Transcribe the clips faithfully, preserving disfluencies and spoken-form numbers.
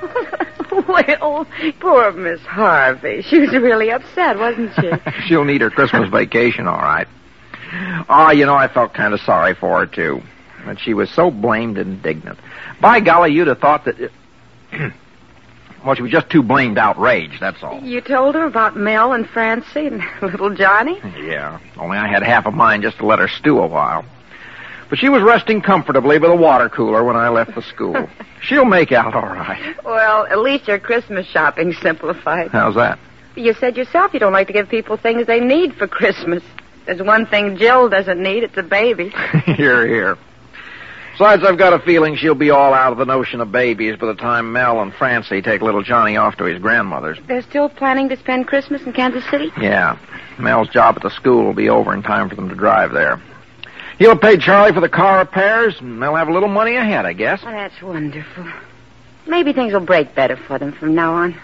Well, poor Miss Harvey. She was really upset, wasn't she? She'll need her Christmas vacation, all right. Oh, you know, I felt kind of sorry for her, too. But she was so blamed indignant. By golly, you'd have thought that... It... well, she was just too blamed outraged, that's all. You told her about Mel and Francie and little Johnny? Yeah, only I had half a mind just to let her stew a while. But she was resting comfortably by the water cooler when I left the school. She'll make out all right. Well, at least your Christmas shopping's simplified. How's that? You said yourself you don't like to give people things they need for Christmas. There's one thing Jill doesn't need. It's a baby. Here, here. Besides, I've got a feeling she'll be all out of the notion of babies by the time Mel and Francie take little Johnny off to his grandmother's. They're still planning to spend Christmas in Kansas City? Yeah. Mel's job at the school will be over in time for them to drive there. He'll pay Charlie for the car repairs, and they'll have a little money ahead, I guess. Oh, that's wonderful. Maybe things will break better for them from now on.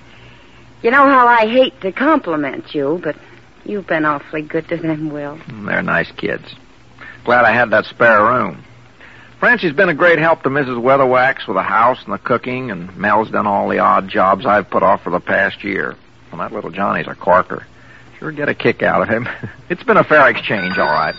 You know how I hate to compliment you, but you've been awfully good to them, Will. They're nice kids. Glad I had that spare room. Francie's been a great help to Missus Weatherwax with the house and the cooking, and Mel's done all the odd jobs I've put off for the past year. Well, that little Johnny's a corker. Sure get a kick out of him. It's been a fair exchange, all right.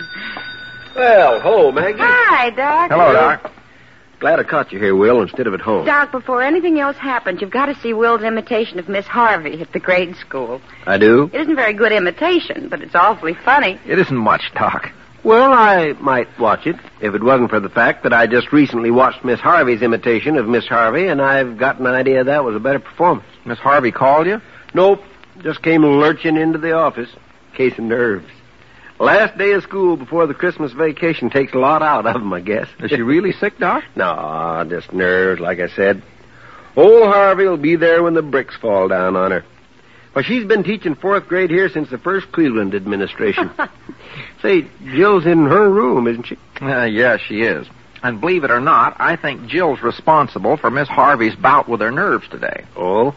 Well, hello, Maggie. Hi, Doc. Hello, Doc. Glad I caught you here, Will, instead of at home. Doc, before anything else happens, you've got to see Will's imitation of Miss Harvey at the grade school. I do? It isn't very good imitation, but it's awfully funny. It isn't much, Doc. Well, I might watch it, if it wasn't for the fact that I just recently watched Miss Harvey's imitation of Miss Harvey, and I've got an idea that was a better performance. Miss Harvey called you? Nope. Just came lurching into the office. Case of nerves. Last day of school before the Christmas vacation takes a lot out of them, I guess. Is she really sick, Doc? No, just nerves, like I said. Old Harvey will be there when the bricks fall down on her. Well, she's been teaching fourth grade here since the first Cleveland administration. Say, Jill's in her room, isn't she? Uh, yeah, she is. And believe it or not, I think Jill's responsible for Miss Harvey's bout with her nerves today. Oh?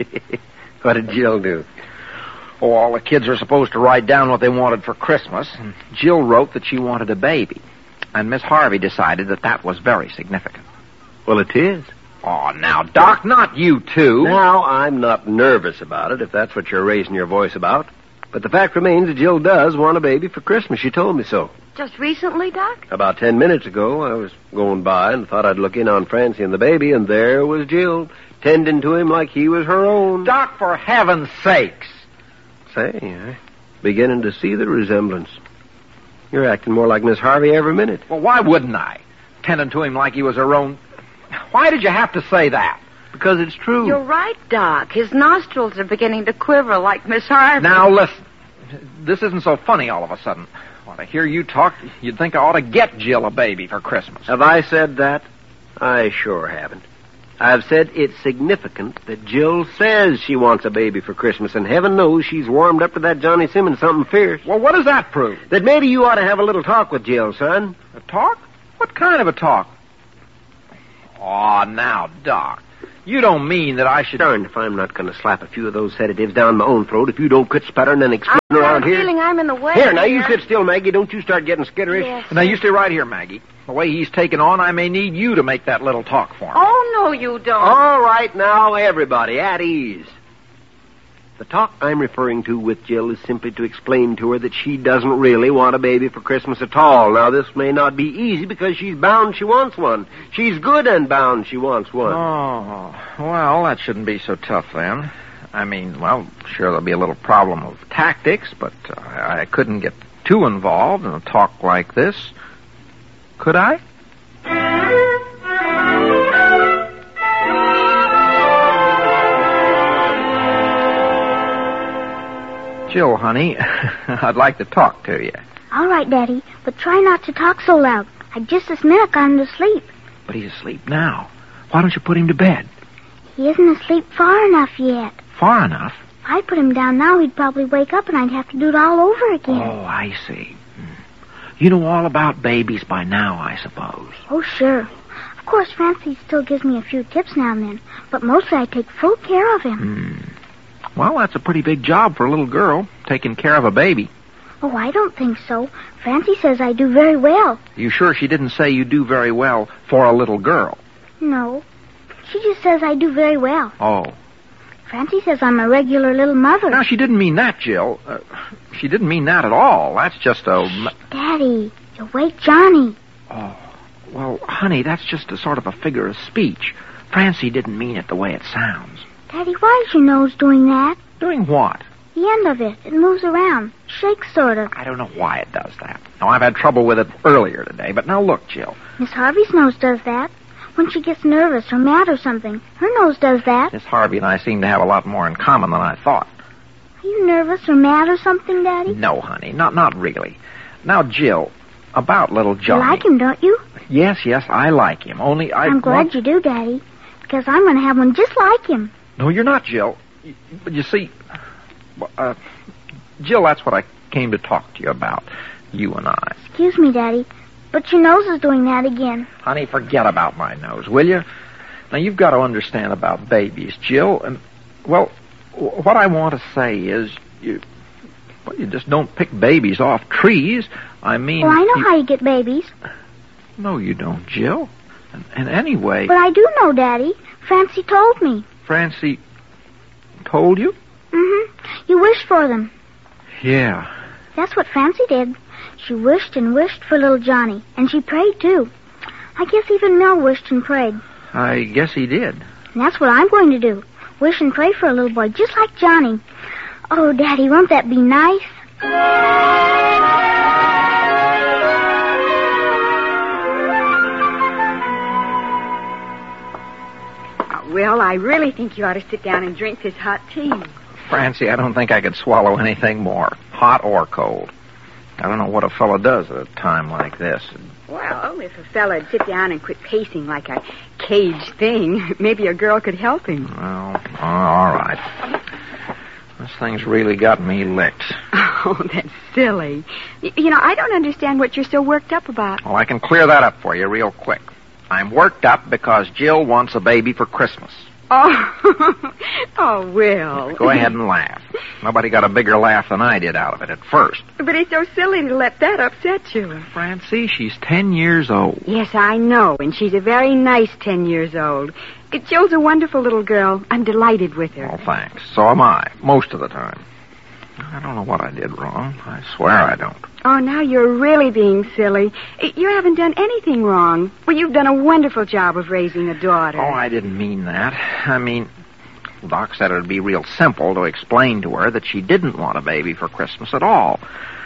What did Jill do? Oh, all the kids are supposed to write down what they wanted for Christmas, and Jill wrote that she wanted a baby. And Miss Harvey decided that that was very significant. Well, it is. Oh, now, Doc, not you too. Now, I'm not nervous about it, if that's what you're raising your voice about. But the fact remains that Jill does want a baby for Christmas. She told me so. Just recently, Doc? About ten minutes ago, I was going by and thought I'd look in on Francie and the baby, and there was Jill, tending to him like he was her own. Doc, for heaven's sakes. Say, I'm beginning to see the resemblance. You're acting more like Miss Harvey every minute. Well, why wouldn't I? Tending to him like he was her own... Why did you have to say that? Because it's true. You're right, Doc. His nostrils are beginning to quiver like Miss Harvey. Now, listen. This isn't so funny all of a sudden. Well, to hear you talk, you'd think I ought to get Jill a baby for Christmas. Have I said that? I sure haven't. I've said it's significant that Jill says she wants a baby for Christmas, and heaven knows she's warmed up to that Johnny Simmons something fierce. Well, what does that prove? That maybe you ought to have a little talk with Jill, son. A talk? What kind of a talk? Aw, now, Doc. You don't mean that I should... Darned if I'm not going to slap a few of those sedatives down my own throat if you don't quit sputtering and exploding around here. I'm feeling I'm in the way. Here, now you sit still, Maggie. Don't you start getting skitterish. Yes. Now, you stay right here, Maggie. The way he's taken on, I may need you to make that little talk for me. Oh, no, you don't. All right, now, everybody, at ease. The talk I'm referring to with Jill is simply to explain to her that she doesn't really want a baby for Christmas at all. Now, this may not be easy because she's bound she wants one. She's good and bound she wants one. Oh, well, that shouldn't be so tough then. I mean, well, sure, there'll be a little problem of tactics, but uh, I couldn't get too involved in a talk like this. Could I? Jill, honey, I'd like to talk to you. All right, Daddy, but try not to talk so loud. I just this minute got him to sleep. But he's asleep now. Why don't you put him to bed? He isn't asleep far enough yet. Far enough? If I put him down now, he'd probably wake up and I'd have to do it all over again. Oh, I see. You know all about babies by now, I suppose. Oh, sure. Of course, Francie still gives me a few tips now and then, but mostly I take full care of him. Hmm. Well, that's a pretty big job for a little girl, taking care of a baby. Oh, I don't think so. Francie says I do very well. You sure she didn't say you do very well for a little girl? No. She just says I do very well. Oh. Francie says I'm a regular little mother. Now, she didn't mean that, Jill. Uh, she didn't mean that at all. That's just a... Shh, Daddy, you'll wake Johnny. Oh, well, honey, that's just a sort of a figure of speech. Francie didn't mean it the way it sounds. Daddy, why is your nose doing that? Doing what? The end of it. It moves around. Shakes sort of. I don't know why it does that. Now, I've had trouble with it earlier today, but now look, Jill. Miss Harvey's nose does that. When she gets nervous or mad or something, her nose does that. Miss Harvey and I seem to have a lot more in common than I thought. Are you nervous or mad or something, Daddy? No, honey, not not really. Now, Jill, about little Johnny. You like him, don't you? Yes, yes, I like him. Only I... I'm glad want... you do, Daddy, because I'm going to have one just like him. No, you're not, Jill. But you see, uh, Jill, that's what I came to talk to you about, you and I. Excuse me, Daddy, but your nose is doing that again. Honey, forget about my nose, will you? Now, you've got to understand about babies, Jill, and, well, what I want to say is, you, well, you just don't pick babies off trees. I mean... Well, I know you... how you get babies. No, you don't, Jill. And, and anyway... But I do know, Daddy. Francie told me. Francie told you? Mm-hmm. You wished for them. Yeah. That's what Francie did. She wished and wished for little Johnny, and she prayed, too. I guess even Mel wished and prayed. I guess he did. And that's what I'm going to do. Wish and pray for a little boy, just like Johnny. Oh, Daddy, won't that be nice? Well, I really think you ought to sit down and drink this hot tea. Francie, I don't think I could swallow anything more, hot or cold. I don't know what a fellow does at a time like this. Well, if a fella'd sit down and quit pacing like a caged thing, maybe a girl could help him. Well, all right. This thing's really got me licked. Oh, that's silly. Y- you know, I don't understand what you're so worked up about. Well, I can clear that up for you real quick. I'm worked up because Jill wants a baby for Christmas. Oh, oh, Will. Go ahead and laugh. Nobody got a bigger laugh than I did out of it at first. But it's so silly to let that upset you. Francie, she's ten years old. Yes, I know, and she's a very nice ten years old. Jill's a wonderful little girl. I'm delighted with her. Oh, thanks. So am I, most of the time. I don't know what I did wrong. I swear I don't. Oh, now you're really being silly. You haven't done anything wrong. Well, you've done a wonderful job of raising a daughter. Oh, I didn't mean that. I mean, Doc said it would be real simple to explain to her that she didn't want a baby for Christmas at all.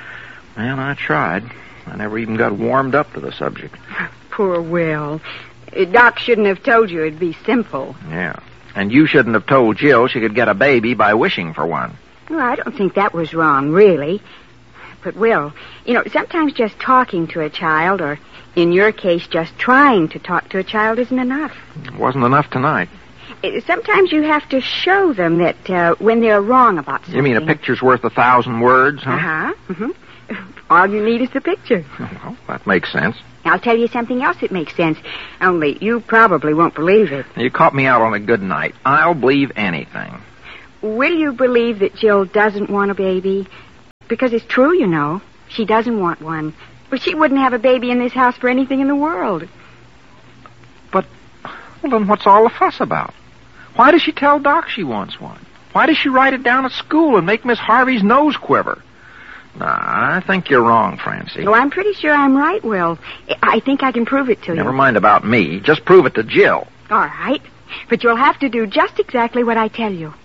And I tried. I never even got warmed up to the subject. Poor Will. Doc shouldn't have told you it'd be simple. Yeah. And you shouldn't have told Jill she could get a baby by wishing for one. Well, I don't think that was wrong, really. But, Will, you know, sometimes just talking to a child, or in your case, just trying to talk to a child isn't enough. It wasn't enough tonight. Sometimes you have to show them that uh, when they're wrong about something. You mean a picture's worth a thousand words, huh? Uh-huh. Mm-hmm. All you need is the picture. Well, that makes sense. I'll tell you something else that makes sense, only you probably won't believe it. You caught me out on a good night. I'll believe anything. Will you believe that Jill doesn't want a baby? Because it's true, you know. She doesn't want one. But she wouldn't have a baby in this house for anything in the world. But, well, then what's all the fuss about? Why does she tell Doc she wants one? Why does she write it down at school and make Miss Harvey's nose quiver? Nah, I think you're wrong, Francie. Well, I'm pretty sure I'm right, Will. I think I can prove it to you. Never mind about me. Just prove it to Jill. All right. But you'll have to do just exactly what I tell you.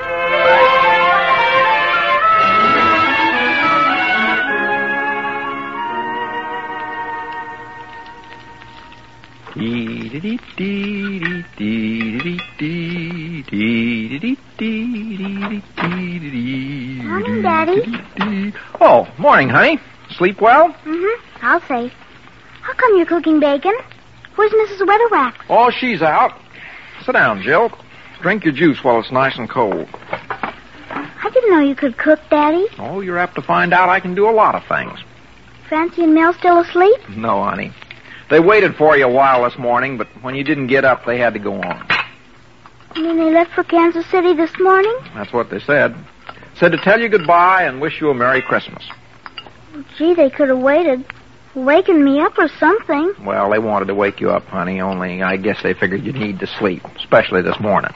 Morning, Daddy. Oh, morning, honey. Sleep well? Mm-hmm. I'll say. How come you're cooking bacon? Where's Missus Weatherwax? Oh, she's out. Sit down, Jill. Drink your juice while it's nice and cold. I didn't know you could cook, Daddy. Oh, you're apt to find out I can do a lot of things. Francie and Mel still asleep? No, honey. They waited for you a while this morning, but when you didn't get up, they had to go on. You mean they left for Kansas City this morning? That's what they said. Said to tell you goodbye and wish you a Merry Christmas. Gee, they could have waited. waking me up or something. Well, they wanted to wake you up, honey, only I guess they figured you'd need to sleep, especially this morning.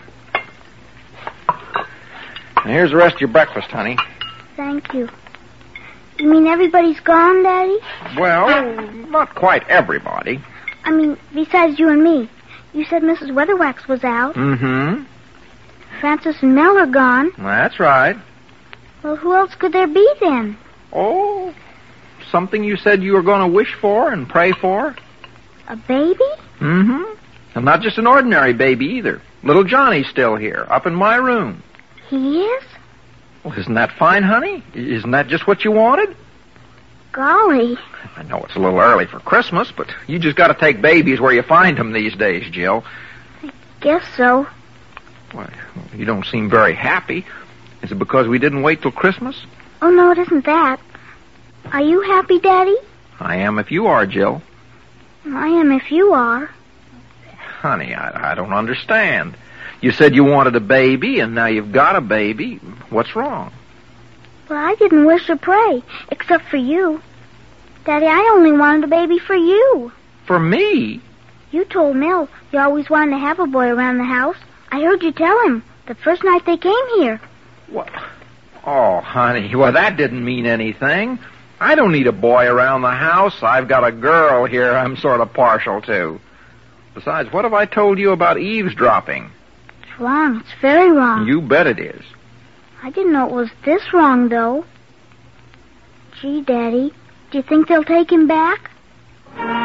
And here's the rest of your breakfast, honey. Thank you. You mean everybody's gone, Daddy? Well, not quite everybody. I mean, besides you and me. You said Missus Weatherwax was out. Mm-hmm. Francis and Mel are gone. That's right. Well, who else could there be then? Oh, something you said you were going to wish for and pray for? A baby? Mm-hmm. And not just an ordinary baby either. Little Johnny's still here, up in my room. He is? Well, isn't that fine, honey? Isn't that just what you wanted? Golly. I know it's a little early for Christmas, but you just got to take babies where you find them these days, Jill. I guess so. Why, you don't seem very happy. Is it because we didn't wait till Christmas? Oh, no, it isn't that. Are you happy, Daddy? I am if you are, Jill. I am if you are. Honey, I, I don't understand. You said you wanted a baby, and now you've got a baby. What's wrong? Well, I didn't wish or pray, except for you. Daddy, I only wanted a baby for you. For me? You told Mel you always wanted to have a boy around the house. I heard you tell him the first night they came here. What? Oh, honey, well, that didn't mean anything. I don't need a boy around the house. I've got a girl here I'm sort of partial to. Besides, what have I told you about eavesdropping? It's wrong. It's very wrong. You bet it is. I didn't know it was this wrong, though. Gee, Daddy, do you think they'll take him back?